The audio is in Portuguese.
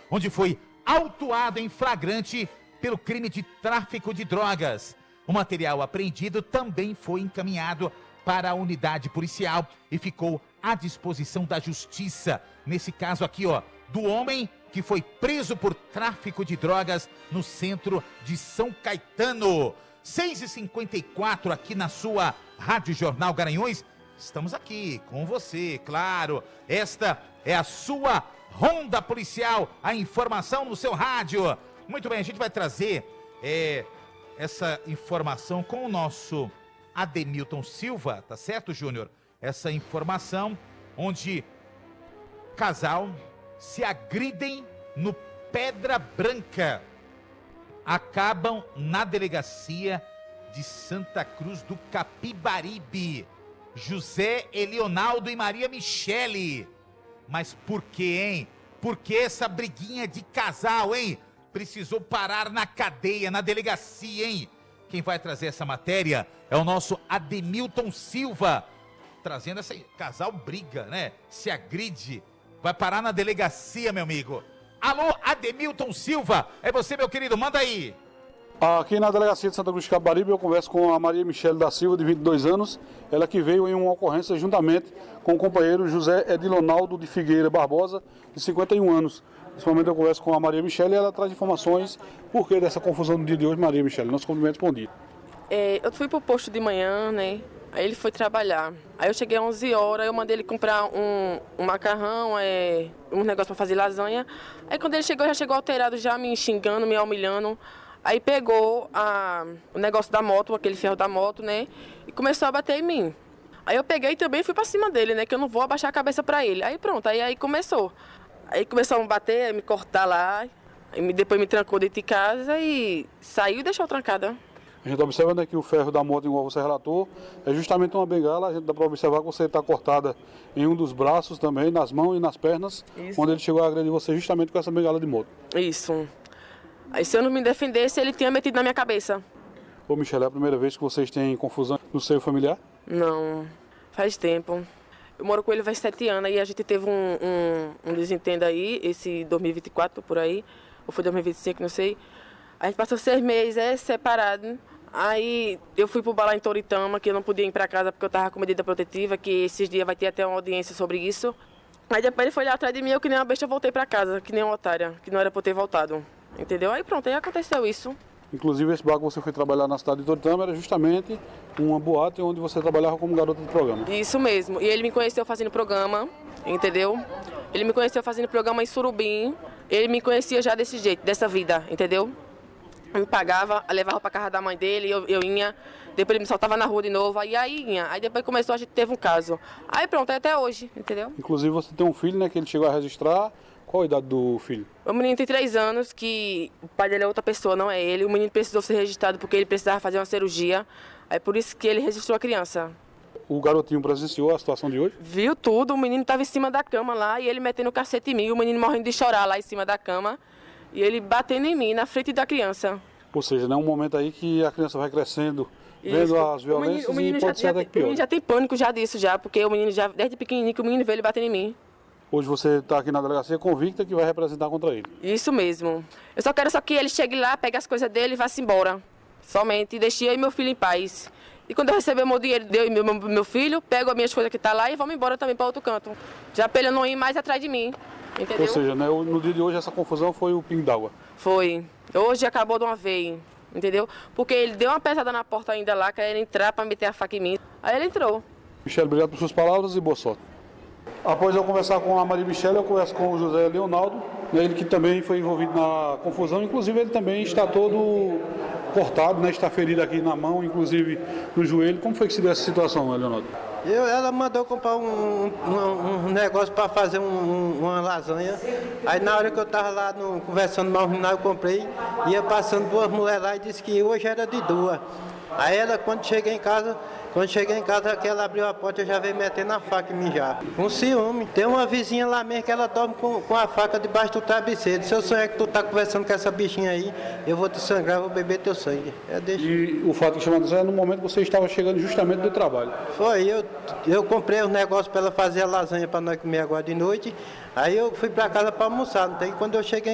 onde foi autuado em flagrante pelo crime de tráfico de drogas. O material apreendido também foi encaminhado para a unidade policial e ficou à disposição da justiça. Nesse caso aqui, do homem que foi preso por tráfico de drogas no centro de São Caetano. 6h54 aqui na sua Rádio Jornal Garanhuns. Estamos aqui com você, claro. Esta é a sua Ronda Policial, a informação no seu rádio. Muito bem, a gente vai trazer essa informação com o nosso Ademilton Silva, tá certo, Júnior? Essa informação onde casal se agridem no Pedra Branca, acabam na delegacia de Santa Cruz do Capibaribe. José Elionaldo e Maria Michele. Mas por quê, hein? Por que essa briguinha de casal, hein? Precisou parar na cadeia, na delegacia, hein? Quem vai trazer essa matéria é o nosso Ademilton Silva, trazendo essa casal briga, né? Se agride, vai parar na delegacia, meu amigo. Alô, Ademilton Silva, é você, meu querido, manda aí. Aqui na delegacia de Santa Cruz de Capibaribe eu converso com a Maria Michele da Silva, de 22 anos, ela que veio em uma ocorrência juntamente com o companheiro José Edilonaldo de Figueira Barbosa, de 51 anos. Nesse momento eu converso com a Maria Michele e ela traz informações por que dessa confusão no dia de hoje. Maria Michele, nosso cumprimento, bom dia. Eu fui pro posto de manhã, né? Aí ele foi trabalhar. Aí eu cheguei às 11 horas, eu mandei ele comprar um macarrão, um negócio para fazer lasanha. Aí quando ele chegou, já chegou alterado, já me xingando, me humilhando. Aí pegou o negócio da moto, aquele ferro da moto, né? E começou a bater em mim. Aí eu peguei também e fui pra cima dele, né? Que eu não vou abaixar a cabeça pra ele. Aí pronto, aí começou. Aí começou a me bater, a me cortar lá. Depois me trancou dentro de casa e saiu e deixou trancada. A gente observa, né, que o ferro da moto, igual você relatou, é justamente uma bengala. A gente dá para observar que você está cortada em um dos braços também, nas mãos e nas pernas, Isso. Onde ele chegou a agredir você justamente com essa bengala de moto. Isso. Aí se eu não me defendesse, ele tinha metido na minha cabeça. Ô Michele, é a primeira vez que vocês têm confusão no seio familiar? Não, faz tempo. Eu moro com ele faz 7 anos e a gente teve um desentendo aí, esse 2024 por aí, ou foi 2025, não sei. A gente passou 6 meses separado. Aí eu fui pro bar lá em Toritama, que eu não podia ir pra casa porque eu tava com medida protetiva, que esses dias vai ter até uma audiência sobre isso. Aí depois ele foi lá atrás de mim, eu que nem uma besta voltei pra casa, que nem uma otária, que não era pra eu ter voltado. Entendeu? Aí pronto, aí aconteceu isso. Inclusive esse bar que você foi trabalhar na cidade de Toritama era justamente uma boate onde você trabalhava como garota de programa. Isso mesmo, e ele me conheceu fazendo programa, entendeu? Ele me conheceu fazendo programa em Surubim, ele me conhecia já desse jeito, dessa vida, entendeu? Me pagava, levava pra casa da mãe dele, eu ia, depois ele me soltava na rua de novo, aí ia. Aí depois começou, a gente teve um caso. Aí pronto, até hoje, entendeu? Inclusive você tem um filho, né, que ele chegou a registrar. Qual a idade do filho? O menino tem 3 anos, que o pai dele é outra pessoa, não é ele. O menino precisou ser registrado porque ele precisava fazer uma cirurgia, aí por isso que ele registrou a criança. O garotinho presenciou a situação de hoje? Viu tudo, o menino estava em cima da cama lá e ele metendo o cacete em mim, o menino morrendo de chorar lá em cima da cama. E ele batendo em mim, na frente da criança. Ou seja, né, um momento aí que a criança vai crescendo, vendo as violências e pode ser até que pior. O menino já tem pânico já disso, porque o menino já, desde pequenininho, que o menino vê ele batendo em mim. Hoje você está aqui na delegacia convicta que vai representar contra ele. Isso mesmo. Eu só quero que ele chegue lá, pegue as coisas dele e vá-se embora. Somente. E deixe eu e meu filho em paz. E quando eu receber meu dinheiro, eu e meu filho, pego as minhas coisas que estão lá e vamos embora também para outro canto. Já para ele não ir mais atrás de mim. Entendeu? Ou seja, né, no dia de hoje essa confusão foi o pingo d'água. Foi. Hoje acabou de uma vez, entendeu? Porque ele deu uma pesada na porta ainda lá, querendo entrar para meter a faca em mim. Aí ele entrou. Michele, obrigado por suas palavras e boa sorte. Após eu conversar com a Maria Michele, eu converso com o José Leonaldo, né, ele que também foi envolvido na confusão, inclusive ele também está todo cortado, né, está ferido aqui na mão, inclusive no joelho. Como foi que se deu essa situação, Leonaldo? Ela mandou comprar um negócio para fazer uma lasanha. Aí na hora que eu estava lá conversando mal, eu comprei, ia passando 2 mulheres lá e disse que hoje era de 2. Aí ela, quando cheguei em casa, que ela abriu a porta, eu já veio metendo a faca em mim já. Com ciúme. Tem uma vizinha lá mesmo que ela dorme com a faca debaixo do travesseiro. Se eu sonhar que tu tá conversando com essa bichinha aí, eu vou te sangrar, vou beber teu sangue. E o fato que chamou a atenção é no momento que você estava chegando justamente do trabalho. Foi, eu comprei os negócios para ela fazer a lasanha para nós comer agora de noite. Aí eu fui para casa para almoçar, não tem? Quando eu cheguei